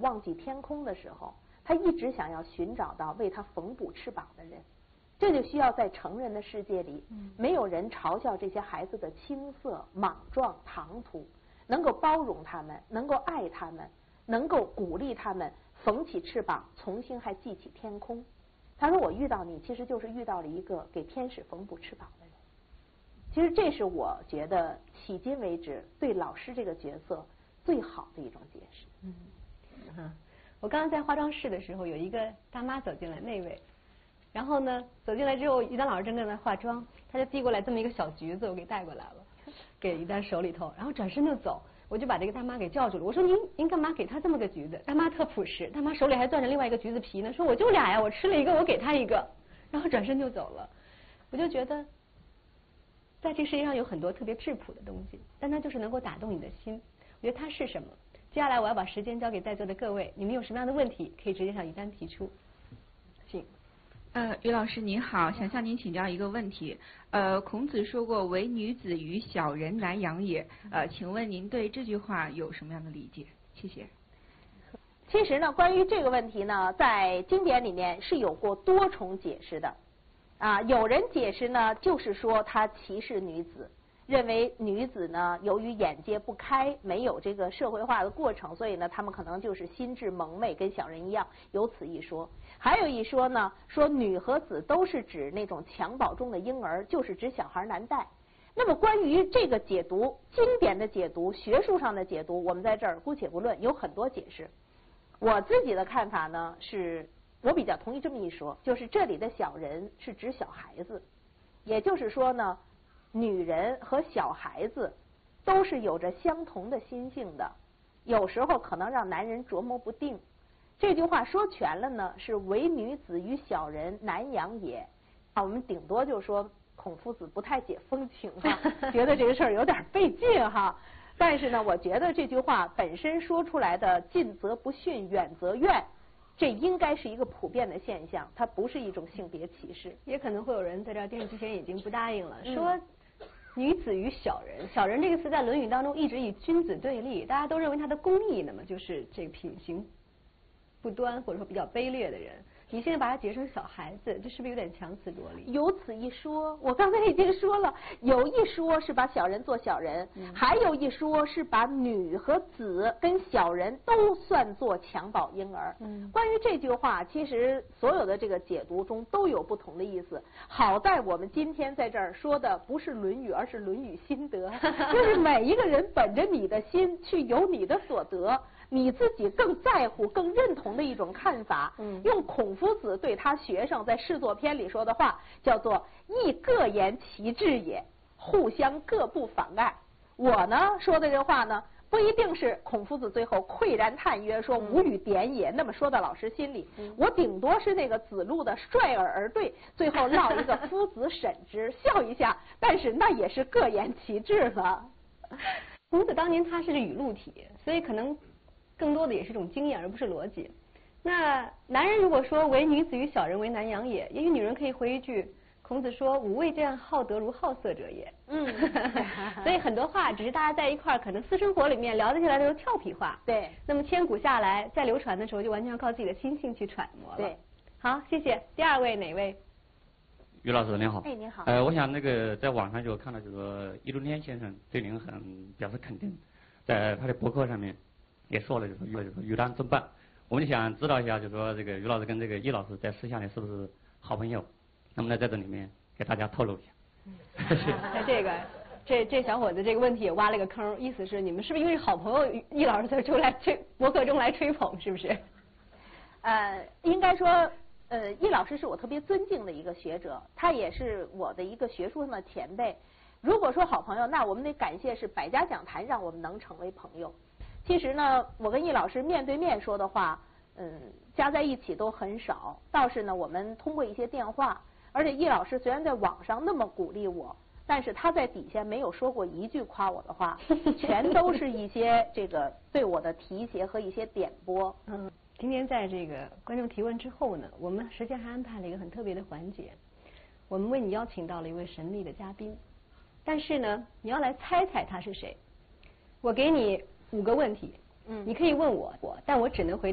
忘记天空的时候，他一直想要寻找到为他缝补翅膀的人。这就需要在成人的世界里，没有人嘲笑这些孩子的青涩、莽撞、唐突，能够包容他们，能够爱他们，能够鼓励他们缝起翅膀，重新还记起天空。他说我遇到你，其实就是遇到了一个给天使缝补翅膀的人。其实这是我觉得迄今为止对老师这个角色最好的一种解释。 我刚刚在化妆室的时候，有一个大妈走进来，那位，然后呢，走进来之后，于丹老师正在化妆，他就递过来这么一个小橘子，我给带过来了，给于丹手里头，然后转身就走，我就把这个大妈给叫住了，我说您干嘛给他这么个橘子？大妈特朴实，大妈手里还攥着另外一个橘子皮呢，说我就俩呀，我吃了一个，我给他一个，然后转身就走了。我就觉得，在这世界上有很多特别质朴的东西，但它就是能够打动你的心。我觉得它是什么？接下来我要把时间交给在座的各位，你们有什么样的问题可以直接向于丹提出，请。 于老师您好，想向您请教一个问题。孔子说过“唯女子与小人，难养也”。请问您对这句话有什么样的理解？谢谢。 其实呢，关于这个问题呢，在经典里面是有过多重解释的。有人解释呢，就是说他歧视女子，认为女子呢由于眼界不开，没有这个社会化的过程，所以呢，他们可能就是心智蒙昧，跟小人一样，有此一说。还有一说呢，说女和子都是指那种襁褓中的婴儿，就是指小孩难带。那么关于这个解读，经典的解读，学术上的解读，我们在这儿姑且不论，有很多解释。我自己的看法呢，是我比较同意这么一说，就是这里的小人是指小孩子，也就是说呢，女人和小孩子都是有着相同的心性的，有时候可能让男人琢磨不定。这句话说全了呢，是唯女子与小人，难养也。我们顶多就说孔夫子不太解风情哈，觉得这个事儿有点费劲哈。但是呢，我觉得这句话本身说出来的近则不逊，远则怨，这应该是一个普遍的现象，它不是一种性别歧视。 也可能会有人在这儿电视机前已经不答应了，说女子与小人，小人这个词在《论语》当中一直与君子对立，大家都认为他的公义，那么就是这个品行不端或者说比较卑劣的人。你现在把它解成小孩子，这是不是有点强词夺理？ 有此一说，我刚才已经说了，有一说是把小人做小人，还有一说是把女和子跟小人都算作襁褓婴儿。关于这句话，其实所有的这个解读中都有不同的意思。好在我们今天在这儿说的不是《论语》，而是《论语心得》，就是每一个人本着你的心去有你的所得。你自己更在乎、更认同的一种看法，用孔夫子对他学生在《试作篇》里说的话，叫做“亦各言其志也，互相各不妨碍”。我呢说的这话呢，不一定是孔夫子最后喟然叹曰说无与点也，那么说到老师心里，我顶多是那个子路的率尔而对，最后落一个夫子审之，笑一下，但是那也是各言其志了。 孔子当年他是语录体，所以可能更多的也是一种经验，而不是逻辑。那男人如果说唯女子与小人为难养也，也许女人可以回一句，孔子说吾未见好德如好色者也。所以很多话只是大家在一块儿可能私生活里面聊得起来的时候俏皮话。 对。 那么千古下来再流传的时候，就完全要靠自己的心性去揣摩了。 对。 好，谢谢。第二位哪位？ 于老师您好。 哎，您好。 我想那个在网上就看到，就是说易中天先生对您很表示肯定，在他的博客上面也说了，就是说于丹真棒。我们就想知道一下，就是说这个于老师跟这个易老师在私下里是不是好朋友？能不能在这里面给大家透露一下？ 那这小伙子这个问题也挖了个坑，意思是你们是不是因为好朋友易老师才出来博客中来吹捧，是不是？ 应该说，易老师是我特别尊敬的一个学者，他也是我的一个学术上的前辈。如果说好朋友，那我们得感谢是百家讲坛让我们能成为朋友。其实呢，我跟易老师面对面说的话，加在一起都很少。倒是呢，我们通过一些电话，而且易老师虽然在网上那么鼓励我，但是他在底下没有说过一句夸我的话，全都是一些这个对我的提携和一些点拨。 今天在这个观众提问之后呢，我们实际上还安排了一个很特别的环节，我们为你邀请到了一位神秘的嘉宾，但是呢，你要来猜猜他是谁。我给你5个问题，你可以问我，但我只能回答